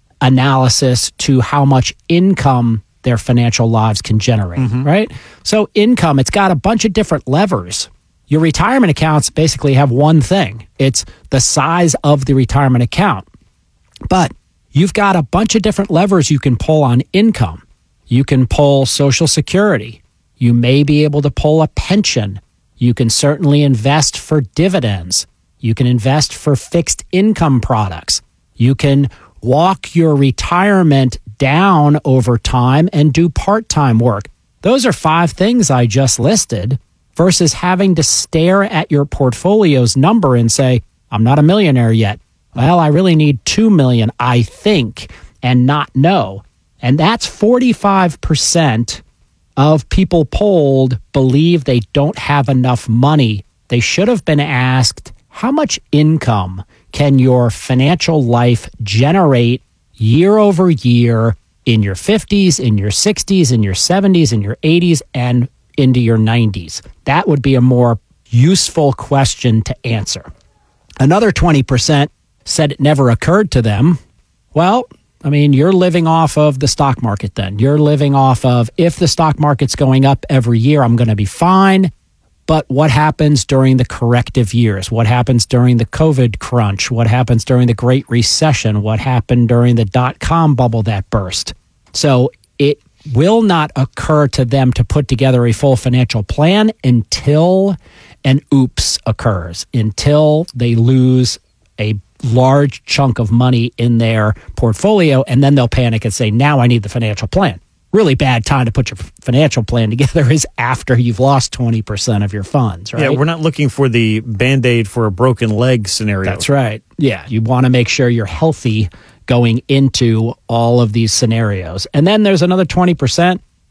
analysis to how much income their financial lives can generate, mm-hmm. right? So income, it's got a bunch of different levers. Your retirement accounts basically have one thing. It's the size of the retirement account. But you've got a bunch of different levers you can pull on income. You can pull Social Security. You may be able to pull a pension. You can certainly invest for dividends. You can invest for fixed income products. You can walk your retirement down over time and do part-time work. Those are five things I just listed versus having to stare at your portfolio's number and say, I'm not a millionaire yet. Well, I really need two million, I think, and not know. And that's forty-five percent of people polled believe they don't have enough money. They should have been asked, how much income can your financial life generate year over year in your fifties, in your sixties, in your seventies, in your eighties, and into your nineties? That would be a more useful question to answer. Another twenty percent said it never occurred to them. Well, I mean, you're living off of the stock market then. You're living off of, if the stock market's going up every year, I'm going to be fine. But what happens during the corrective years? What happens during the COVID crunch? What happens during the Great Recession? What happened during the dot-com bubble that burst? So it will not occur to them to put together a full financial plan until an oops occurs, until they lose a large chunk of money in their portfolio, and then they'll panic and say, now I need the financial plan. Really bad time to put your financial plan together is after you've lost twenty percent of your funds, right? Yeah, we're not looking for the Band-Aid for a broken leg scenario. That's right. Yeah, you want to make sure you're healthy going into all of these scenarios. And then there's another twenty percent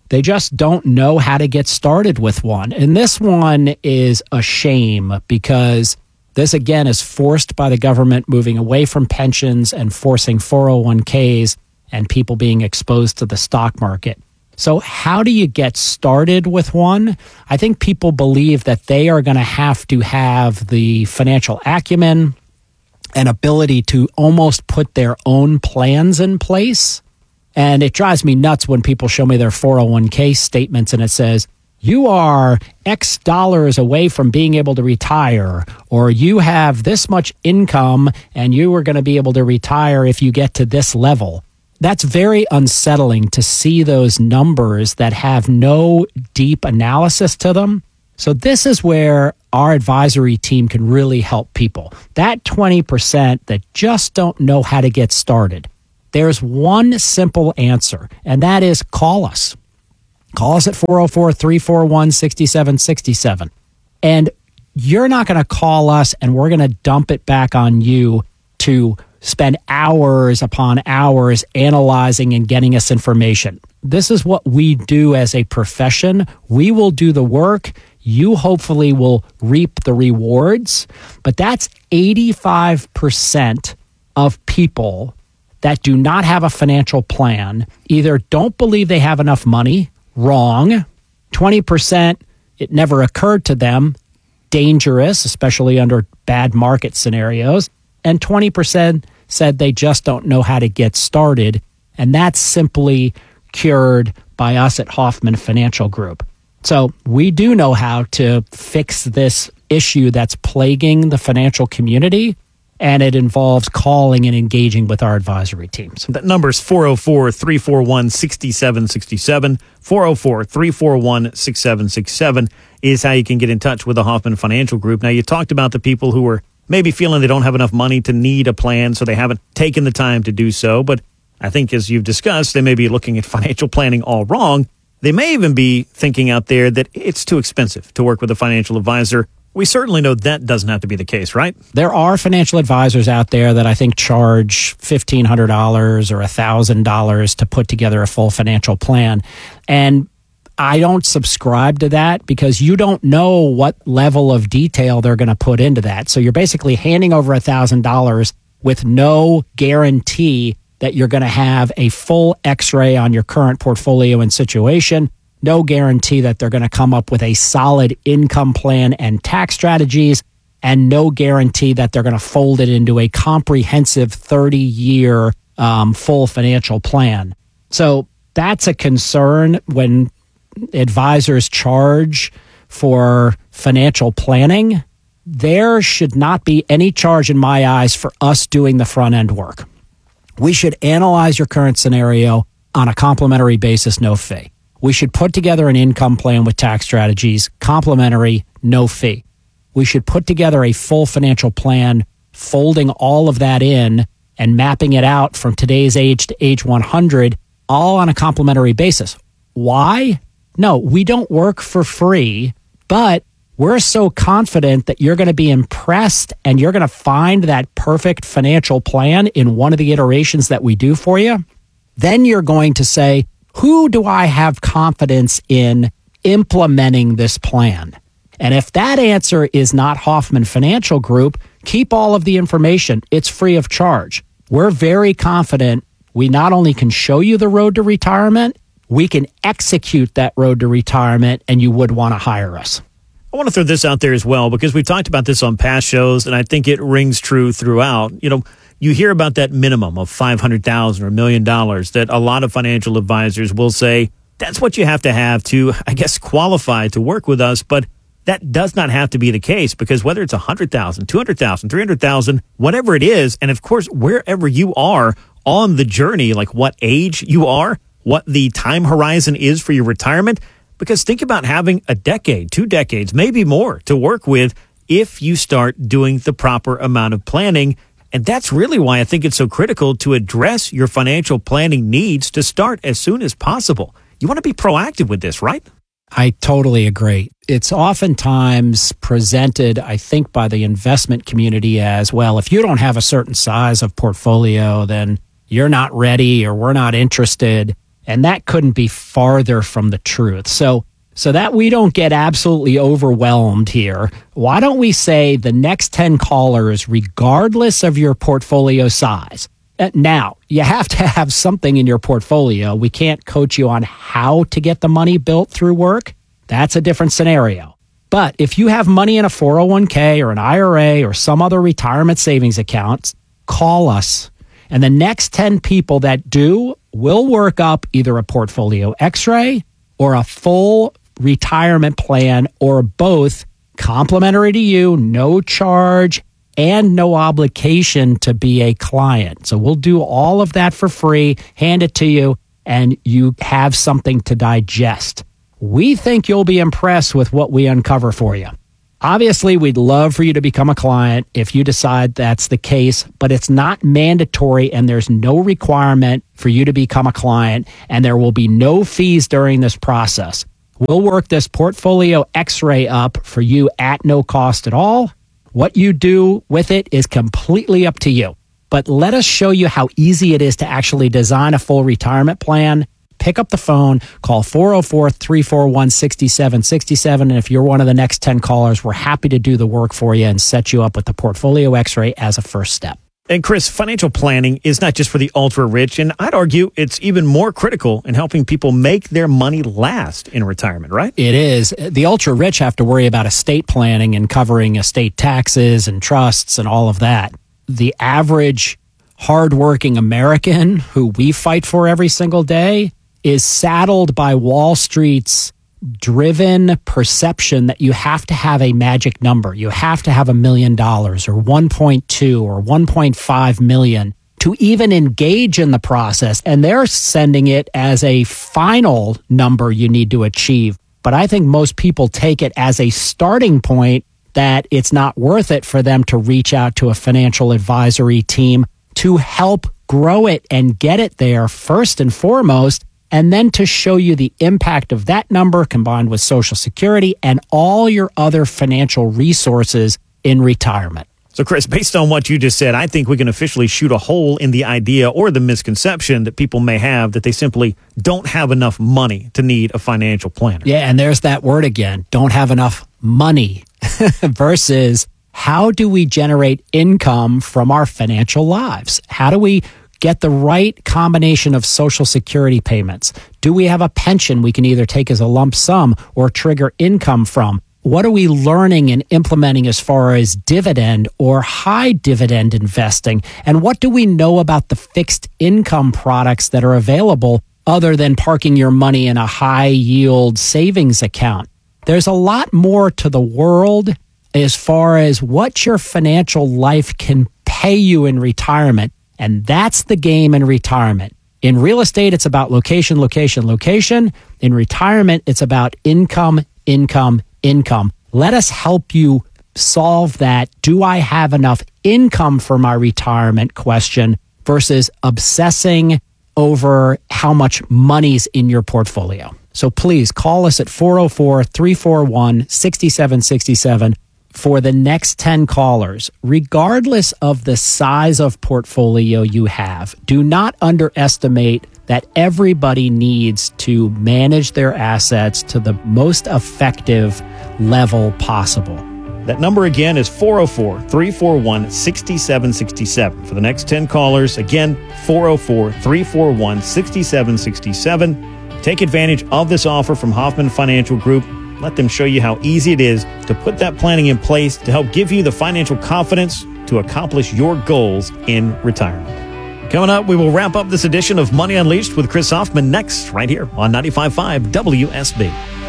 They just don't know how to get started with one. And this one is a shame because this, again, is forced by the government moving away from pensions and forcing four oh one k's and people being exposed to the stock market. So how do you get started with one? I think people believe that they are going to have to have the financial acumen and ability to almost put their own plans in place. And it drives me nuts when people show me their four oh one k statements and it says, you are X dollars away from being able to retire, or you have this much income and you are going to be able to retire if you get to this level. That's very unsettling to see those numbers that have no deep analysis to them. So this is where our advisory team can really help people. That twenty percent that just don't know how to get started. There's one simple answer, and that is call us. Call us at four oh four, three four one, six seven six seven. And you're not going to call us and we're going to dump it back on you to spend hours upon hours analyzing and getting us information. This is what we do as a profession. We will do the work. You hopefully will reap the rewards. But that's eighty-five percent of people that do not have a financial plan, either don't believe they have enough money, wrong. twenty percent, it never occurred to them, dangerous, especially under bad market scenarios. And twenty percent said they just don't know how to get started. And that's simply cured by us at Hoffman Financial Group. So we do know how to fix this issue that's plaguing the financial community. And it involves calling and engaging with our advisory teams. That number is four oh four, three four one, six seven six seven. four oh four, three four one, six seven six seven is how you can get in touch with the Hoffman Financial Group. Now, you talked about the people who are maybe feeling they don't have enough money to need a plan, so they haven't taken the time to do so. But I think, as you've discussed, they may be looking at financial planning all wrong. They may even be thinking out there that it's too expensive to work with a financial advisor. We certainly know that doesn't have to be the case, right? There are financial advisors out there that I think charge fifteen hundred dollars or one thousand dollars to put together a full financial plan. And I don't subscribe to that because you don't know what level of detail they're going to put into that. So you're basically handing over one thousand dollars with no guarantee that you're going to have a full x-ray on your current portfolio and situation. No guarantee that they're going to come up with a solid income plan and tax strategies, and no guarantee that they're going to fold it into a comprehensive thirty-year um, full financial plan. So that's a concern when advisors charge for financial planning. There should not be any charge in my eyes for us doing the front end work. We should analyze your current scenario on a complimentary basis, no fee. We should put together an income plan with tax strategies, complimentary, no fee. We should put together a full financial plan, folding all of that in and mapping it out from today's age to age one hundred, all on a complimentary basis. Why? No, we don't work for free, but we're so confident that you're going to be impressed and you're going to find that perfect financial plan in one of the iterations that we do for you. Then you're going to say, who do I have confidence in implementing this plan? And if that answer is not Hoffman Financial Group, keep all of the information. It's free of charge. We're very confident we not only can show you the road to retirement, we can execute that road to retirement, and you would want to hire us. I want to throw this out there as well, because we've talked about this on past shows, and I think it rings true throughout. You know, you hear about that minimum of five hundred thousand dollars or a million dollars that a lot of financial advisors will say, that's what you have to have to, I guess, qualify to work with us. But that does not have to be the case, because whether it's one hundred thousand dollars, two hundred thousand dollars, three hundred thousand dollars, whatever it is, and of course, wherever you are on the journey, like what age you are, what the time horizon is for your retirement, because think about having a decade, two decades, maybe more to work with if you start doing the proper amount of planning. And that's really why I think it's so critical to address your financial planning needs to start as soon as possible. You want to be proactive with this, right? I totally agree. It's oftentimes presented, I think, by the investment community as, well, if you don't have a certain size of portfolio, then you're not ready or we're not interested. And that couldn't be farther from the truth. So, so that we don't get absolutely overwhelmed here, why don't we say the next ten callers, regardless of your portfolio size? Uh, Now, you have to have something in your portfolio. We can't coach you on how to get the money built through work. That's a different scenario. But if you have money in a four oh one k or an I R A or some other retirement savings accounts, call us. And the next ten people that do, we'll work up either a portfolio x-ray or a full retirement plan or both, complimentary to you, no charge, and no obligation to be a client. So we'll do all of that for free, hand it to you, and you have something to digest. We think you'll be impressed with what we uncover for you. Obviously, we'd love for you to become a client if you decide that's the case, but it's not mandatory and there's no requirement for you to become a client, and there will be no fees during this process. We'll work this portfolio x-ray up for you at no cost at all. What you do with it is completely up to you. But let us show you how easy it is to actually design a full retirement plan. Pick up the phone, call four oh four, three four one, six seven six seven. And if you're one of the next ten callers, we're happy to do the work for you and set you up with the portfolio x-ray as a first step. And Chris, financial planning is not just for the ultra rich, and I'd argue it's even more critical in helping people make their money last in retirement, right? It is. The ultra rich have to worry about estate planning and covering estate taxes and trusts and all of that. The average hardworking American who we fight for every single day is saddled by Wall Street's driven perception that you have to have a magic number. You have to have a million dollars or one point two or one point five million to even engage in the process. And they're sending it as a final number you need to achieve. But I think most people take it as a starting point that it's not worth it for them to reach out to a financial advisory team to help grow it and get it there first and foremost, and then to show you the impact of that number combined with Social Security and all your other financial resources in retirement. So, Chris, based on what you just said, I think we can officially shoot a hole in the idea or the misconception that people may have that they simply don't have enough money to need a financial planner. Yeah, and there's that word again, don't have enough money versus how do we generate income from our financial lives? How do we get the right combination of Social Security payments? Do we have a pension we can either take as a lump sum or trigger income from? What are we learning and implementing as far as dividend or high dividend investing? And what do we know about the fixed income products that are available other than parking your money in a high yield savings account? There's a lot more to the world as far as what your financial life can pay you in retirement. And that's the game in retirement. In real estate, it's about location, location, location. In retirement, it's about income, income, income. Let us help you solve that. Do I have enough income for my retirement question versus obsessing over how much money's in your portfolio. So please call us at four oh four, three four one, six seven six seven. For the next ten callers, regardless of the size of portfolio you have. Do not underestimate that everybody needs to manage their assets to the most effective level possible. That number again is four oh four, three four one, six seven six seven. For the next ten callers, again, four oh four, three four one, six seven six seven. Take advantage of this offer from Hoffman Financial Group. Let them show you how easy it is to put that planning in place to help give you the financial confidence to accomplish your goals in retirement. Coming up, we will wrap up this edition of Money Unleashed with Chris Hoffman next, right here on ninety-five point five W S B.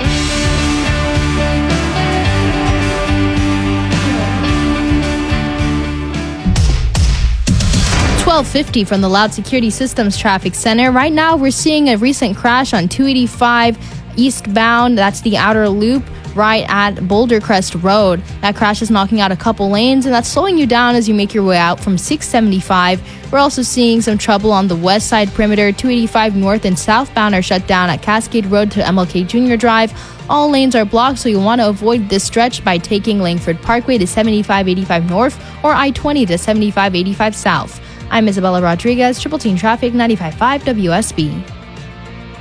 twelve fifty from the Loud Security Systems Traffic Center. Right now, we're seeing a recent crash on two eighty-five eastbound. That's the outer loop right at Boulder Crest Road. That crash is knocking out a couple lanes, and that's slowing you down as you make your way out from six seventy-five. We're also seeing some trouble on the west side perimeter. two eighty-five north and southbound are shut down at Cascade Road to M L K Junior Drive. All lanes are blocked, so you'll want to avoid this stretch by taking Langford Parkway to seventy-five eighty-five north or I twenty to seventy-five eighty-five south. I'm Isabella Rodriguez, Triple Team Traffic, ninety-five point five W S B.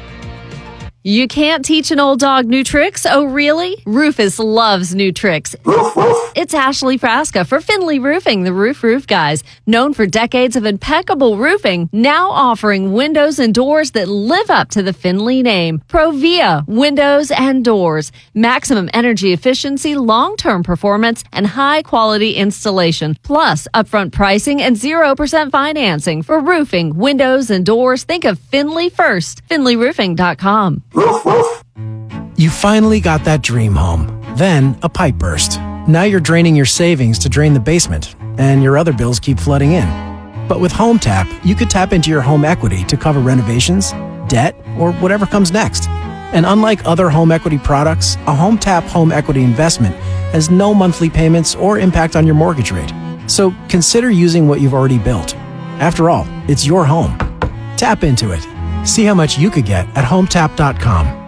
You can't teach an old dog new tricks? Oh, really? Rufus loves new tricks. It's Ashley Frasca for Finley Roofing, the Roof Roof Guys. Known for decades of impeccable roofing, now offering windows and doors that live up to the Finley name. Provia Windows and Doors. Maximum energy efficiency, long-term performance, and high-quality installation. Plus, upfront pricing and zero percent financing. For roofing, windows, and doors, think of Finley first. Finley Roofing dot com. You finally got that dream home. Then a pipe burst. Now you're draining your savings to drain the basement, and your other bills keep flooding in. But with Home Tap, you could tap into your home equity to cover renovations, debt, or whatever comes next. And unlike other home equity products, a Home Tap home equity investment has no monthly payments or impact on your mortgage rate. So consider using what you've already built. After all, it's your home. Tap into it. See how much you could get at home tap dot com.